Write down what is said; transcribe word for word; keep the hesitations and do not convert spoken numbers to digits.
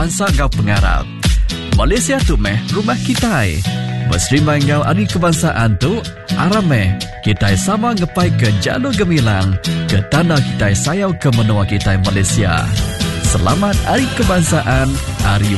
bangsa ngau pengarap. Malaysia tu meh rumah kita. Mesti ngau hari kebangsaan tu arame kita sama ngepai ke jalur gemilang ke tanah kita sayau ke menua kita Malaysia. Selamat Hari Kebangsaan, Hari